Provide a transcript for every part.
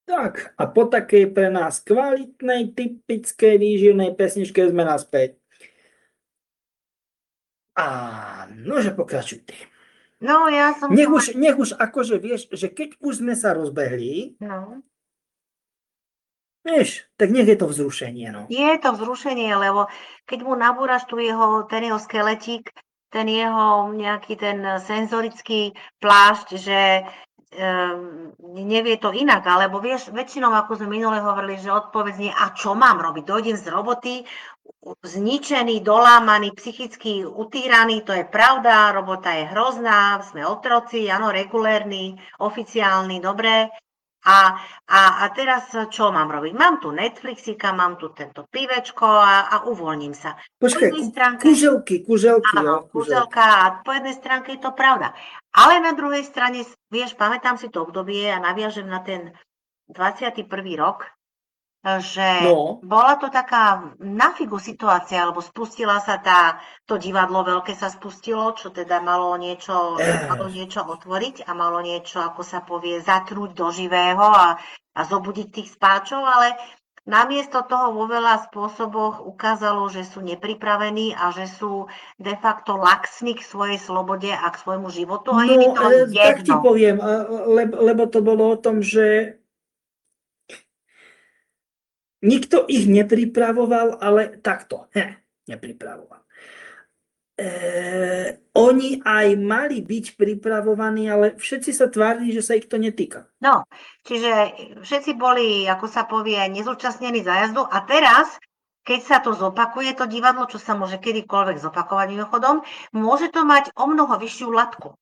Tak, a po takej pre nás kvalitnej, typickej výživnej pesničke sme naspäť. A nože pokračuj ty. No, ja som to... Nech už akože vieš, že keď už sme sa rozbehli, No. vieš, tak nech je to vzrušenie, no. Je to vzrušenie, lebo keď mu nabúraš ten jeho skeletík, ten jeho nejaký ten senzorický plášť, že nevie to inak, alebo vieš, väčšinou, ako sme minule hovorili, že odpoveď nie, a čo mám robiť? Dojdem z roboty, zničený, dolámaný, psychicky utíraný, to je pravda, robota je hrozná, sme otroci, áno, regulérni, oficiálni, dobré. A teraz čo mám robiť? Mám tu Netflixika, mám tu tento pivečko a uvoľním sa. Po Počkaj, jednej stránke, kuželky, áno, jo, kuželky. kúzelka, a po jednej stránke je to pravda. Ale na druhej strane, vieš, pamätám si to obdobie a naviažem na ten 21. rok, že No, bola to taká na figu situácia, lebo spustila sa to divadlo veľké sa spustilo, čo teda malo niečo otvoriť a malo niečo, ako sa povie, zatrúť do živého a zobudiť tých spáčov, ale namiesto toho vo veľa spôsoboch ukázalo, že sú nepripravení a že sú de facto laxní k svojej slobode a k svojmu životu a je mi no, to tak ti jedno. poviem, lebo to bolo o tom, že nikto ich nepripravoval, ale takto, nepripravoval. Oni aj mali byť pripravovaní, ale všetci sa tvárili, že sa ich to netýka. No, čiže všetci boli, ako sa povie, nezúčastnení zájazdu a teraz, keď sa to zopakuje, to divadlo, čo sa môže kedykoľvek zopakovať mimochodom, môže to mať o mnoho vyššiu latku.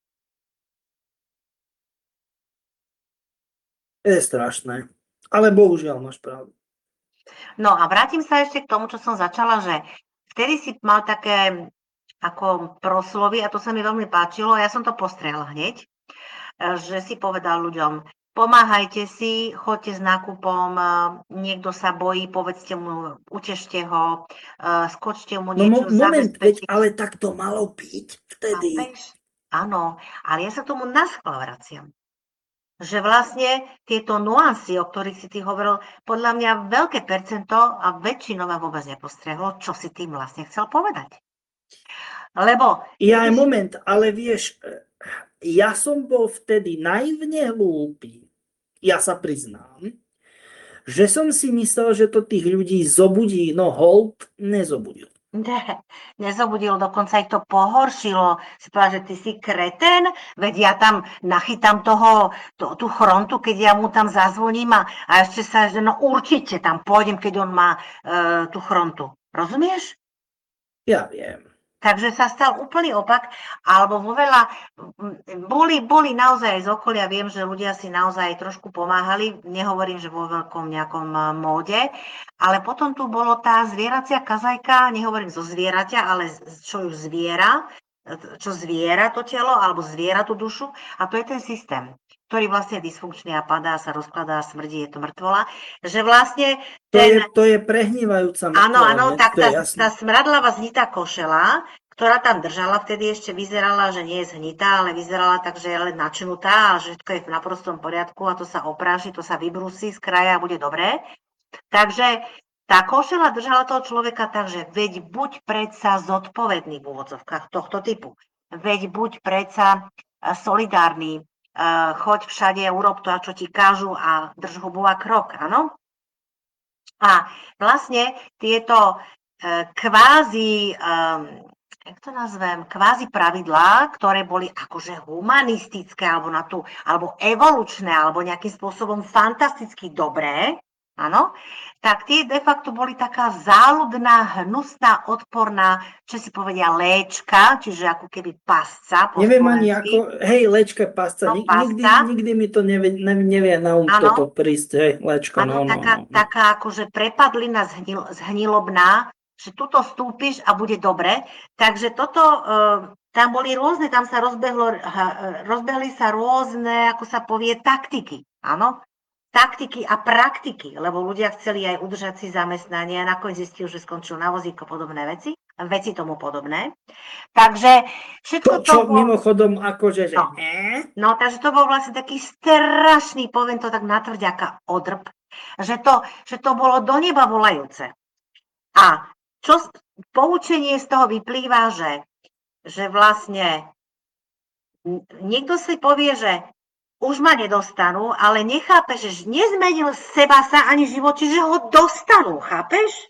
To je strašné. Ale bohužiaľ máš pravdu. No a vrátim sa ešte k tomu, čo som začala, že vtedy si mal také ako proslovy a to sa mi veľmi páčilo, ja som to postrehla hneď, že si povedal ľuďom, pomáhajte si, choďte s nákupom, niekto sa bojí, povedzte mu, utešte ho, skočte mu No niečo moment, veď zabezpečiť. ale tak to malo byť vtedy. Chápeš? Áno, ale ja sa tomu naschvál vraciam. Že vlastne tieto nuancy, o ktorých si ty hovoril, podľa mňa veľké percento a väčšinové vôbec nepostrehlo, čo si tým vlastne chcel povedať. Lebo, Ja aj vidíš, moment, ale vieš, ja som bol vtedy naivne hlúpy. Ja sa priznám, že som si myslel, že to tých ľudí zobudí, no hold, nezobudil. ne, nezobudilo, dokonca ich to pohoršilo. Si povedal, že ty si kreten, veď ja tam nachytám tú chrontu, keď ja mu tam zazvoním a ešte sa, že no určite tam pôjdem, keď on má tú chrontu. Rozumieš? Ja viem. Takže sa stal úplný opak, alebo vo veľa, boli naozaj z okolia, viem, že ľudia si naozaj trošku pomáhali, nehovorím, že vo veľkom nejakom móde, ale potom tu bolo tá zvieracia kazajka, nehovorím zo zvieraťa, ale čo ju zviera, čo zviera to telo, alebo zviera tú dušu, a to je ten systém, ktorý vlastne je dysfunkčný a padá, sa rozkladá, smrdí, je to mŕtvola, že vlastne To je prehnívajúca áno, mŕtvola áno, hneď, tak to je tá jasné. smradlavá znitá košela, ktorá tam držala, vtedy ešte vyzerala, že nie je zhnitá, ale vyzerala tak, že je len načnutá a že všetko je v naprostom poriadku a to sa opráši, to sa vybrusí z kraja a bude dobré. Takže tá košela držala toho človeka tak, že veď buď predsa zodpovedný v úvodzovkách tohto typu. Veď buď predsa solidárny, choď všade, urob to, čo ti kážu a drž hubu a krok, áno? A vlastne tieto kvázi, jak to nazvem, kvázi pravidlá, ktoré boli akože humanistické alebo evolučné, alebo nejakým spôsobom fantasticky dobré, áno, tak tie de facto boli taká záľudná, hnusná, odporná, čo si povedia, léčka, čiže ako keby pasca po Neviem ani slovensky. ako, hej, lečka, pasca, No pasca, nikdy mi to nevie na toto áno, prísť, hej, lečka, áno, no. taká akože prepadlina zhnilobná, že tuto stúpiš a bude dobre. Takže toto, tam boli rôzne, tam sa rozbehli sa rôzne, ako sa povie, taktiky. Áno, taktiky a praktiky, lebo ľudia chceli aj udržať si zamestnanie a nakoniec zistil, že skončil na vozíku, podobné veci. veci tomu podobné. Takže všetko to Čo bol... mimochodom akože, že No. No, takže to bol vlastne taký strašný, poviem to tak natvrďaka, odrb, že to bolo do neba volajúce. A poučenie z toho vyplýva, že vlastne niekto si povie, že už ma nedostanú, ale nechápe, že nezmenil seba sa ani v živote, že ho dostanú, chápeš?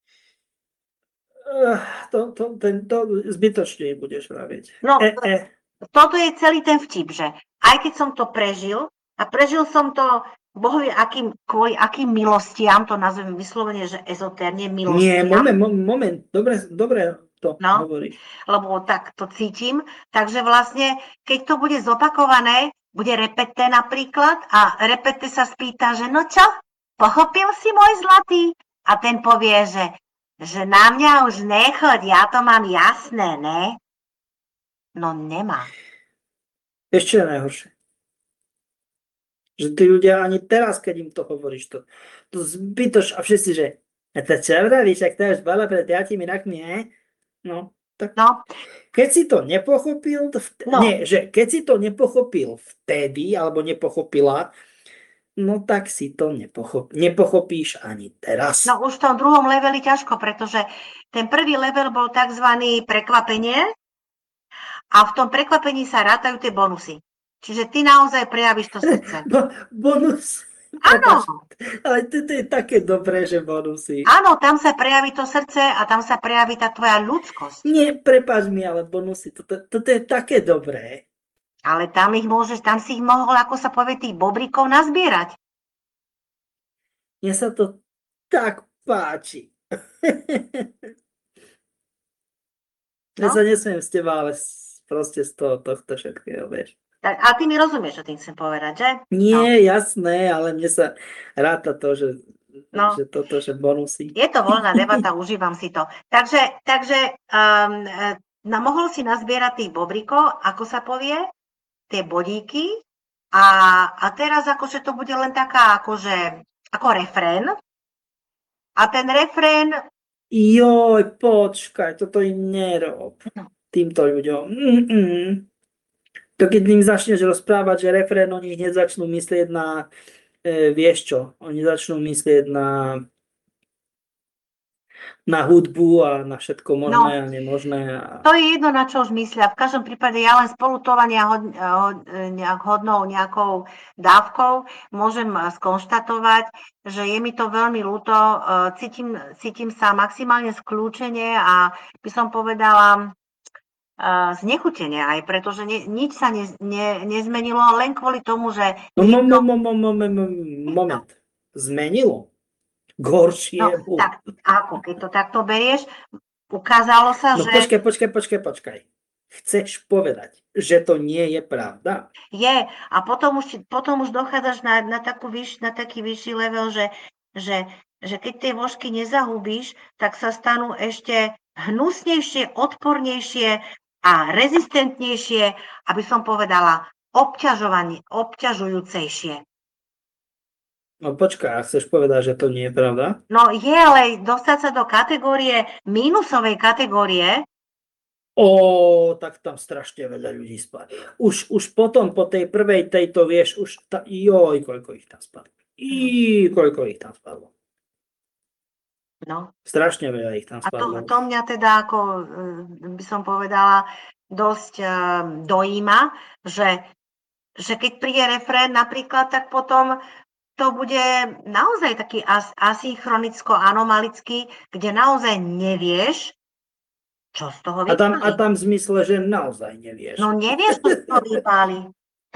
To zbytočne budeš vraviť. No, toto je celý ten vtip, že aj keď som to prežil, a prežil som to Boh vie, kvôli akým milostiam, to nazvem vyslovene, že ezotérne Nie, milostiam. moment, dobre to No. hovoríš. Lebo tak to cítim. Takže vlastne, keď to bude zopakované, bude repete napríklad a repete sa spýta, že no čo, pochopil si môj zlatý? A ten povie, že na mňa už nechoď, ja to mám jasné, ne? No nemá. Ešte je najhoršie. Že tí ľudia ani teraz, keď im to hovoríš, to zbytoč a všetci, že to čo vravíš, ak to už bolo pred 5 rokmi, ne? No, tak. No. Keď si to nepochopil, No. nie, že keď si to nepochopil vtedy, alebo nepochopila, no tak si to nepochopíš ani teraz. No už v tom druhom leveli ťažko, pretože ten prvý level bol tzv. Prekvapenie a v tom prekvapení sa rátajú tie bonusy. Čiže ty naozaj prejavíš to srdce. Bonus. Áno. Ale to je také dobré, že bonusy. Áno, tam sa prejaví to srdce a tam sa prejaví tá tvoja ľudskosť. Nie, prepáč mi, ale bonusy, toto je také dobré. Ale tam si ich mohol, ako sa povie, tých bobrikov nazbierať. Mne sa to tak páči. Ja sa nesmiem z teba, ale proste z tohto všetkého, vieš. Tak, a ty mi rozumieš, čo tým chcem povedať, že? Nie, jasné, ale mne sa ráta to, že toto, že bonusy. Je to voľná debata, užívam si to. Takže mohol si nazbierať tých bobrikov, ako sa povie, tie bodíky a teraz akože to bude len taká akože ako refrén. A ten refrén... Joj, počkaj, toto im nerob. Týmto ľuďom. To keď im začneš rozprávať, že refrén, oni hneď začnú myslieť na, vieš čo, oni začnú myslieť na hudbu a na všetko možné a nemožné. To je jedno, na čo už myslia. V každom prípade ja len spolutovania hodnou nejakou dávkou môžem skonštatovať, že je mi to veľmi ľúto. Cítim sa maximálne skľúčene a by som povedala znechutenie aj, pretože nič sa nezmenilo len kvôli tomu, že... Moment. Zmenilo? K horšiemu. No, tak, ako keď to takto berieš, ukázalo sa, že... Počkaj. Chceš povedať, že to nie je pravda? Je. A potom už dochádzaš na taký vyšší level, že keď tie vožky nezahubíš, tak sa stanú ešte hnusnejšie, odpornejšie a rezistentnejšie, aby som povedala, obťažujúcejšie. No počkaj, a chceš povedať, že to nie je pravda? No je, ale dostať sa do kategórie, mínusovej kategórie. Tak tam strašne veľa ľudí spadlo. Už potom, po tej prvej tejto, vieš, koľko ich tam spadlo. Koľko ich tam spadlo. No. Strašne veľa ich tam spadlo. A to mňa teda, ako by som povedala, dosť dojíma, že keď príde refrén napríklad, tak potom to bude naozaj taký asynchronicko-anomalický, kde naozaj nevieš, čo z toho vypáli. A tam v zmysle, že naozaj nevieš. No nevieš, čo z toho vypáli.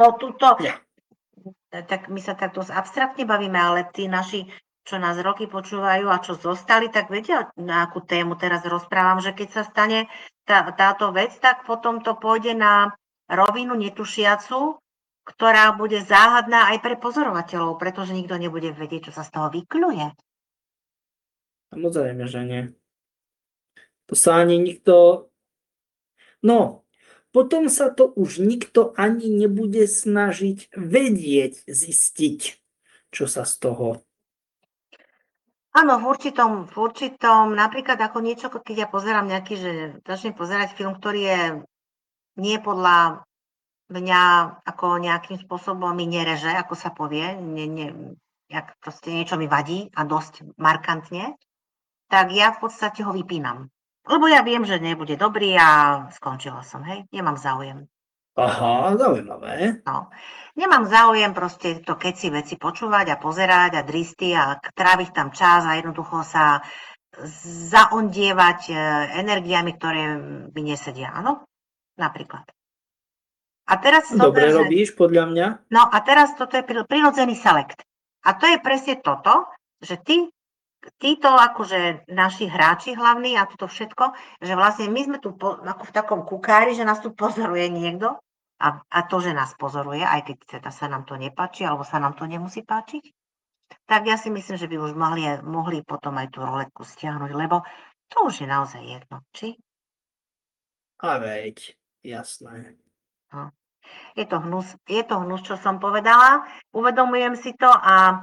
Tak my sa tak dosť abstraktne bavíme, ale tí naši, čo nás roky počúvajú a čo zostali, tak vedia, na akú tému teraz rozprávam, že keď sa stane táto vec, tak potom to pôjde na rovinu netušiacu, ktorá bude záhadná aj pre pozorovateľov, pretože nikto nebude vedieť, čo sa z toho vykľuje. Samozrejme, že nie. To sa ani nikto... No, potom sa to už nikto ani nebude snažiť zistiť, čo sa z toho Áno, v určitom, napríklad ako niečo, keď ja pozerám nejaký, že začnem pozerať film, ktorý je nie podľa mňa ako nejakým spôsobom mi nereže, ako sa povie, jak proste niečo mi vadí a dosť markantne, tak ja v podstate ho vypínam. Lebo ja viem, že nebude dobrý a skončila som, hej, nemám záujem. Aha, zaujímavé. No. Nemám záujem proste to keci veci počúvať a pozerať a dristy a tráviť tam čas a jednoducho sa zaondievať energiami, ktoré mi nesedia, áno? Napríklad. A teraz Dobre zober, že... robíš, podľa mňa. No a teraz toto je prirodzený selekt. A to je presne toto, že títo akože naši hráči hlavní a toto všetko, že vlastne my sme tu ako v takom kukári, že nás tu pozoruje niekto a to, že nás pozoruje, aj keď teda sa nám to nepáči alebo sa nám to nemusí páčiť, tak ja si myslím, že by už mohli potom aj tú roletku stiahnuť, lebo to už je naozaj jedno, či? A veď, jasné. No. Je to hnus, čo som povedala, uvedomujem si to a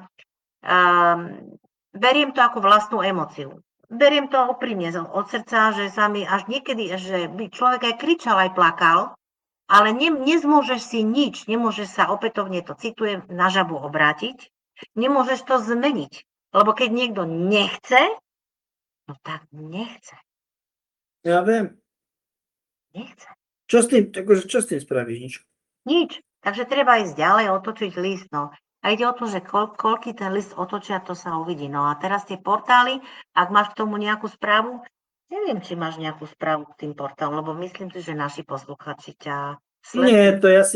beriem to ako vlastnú emóciu. Beriem to úprimne od srdca, že sa mi až niekedy, že by človek aj kričal, aj plakal, ale nezmôžeš si nič, nemôžeš sa opätovne, to citujem, na žabu obrátiť, nemôžeš to zmeniť, lebo keď niekto nechce, no tak nechce. Ja viem. Nechce. Čo s tým spravíš? Nič. Nič. Takže treba ísť ďalej, otočiť list, no. A ide o to, že koľký ten list otočia, to sa uvidí. No a teraz tie portály, ak máš k tomu nejakú správu, neviem, či máš nejakú správu k tým portálom, lebo myslím si, že naši posluchači ťa sledujú. Nie, to ja si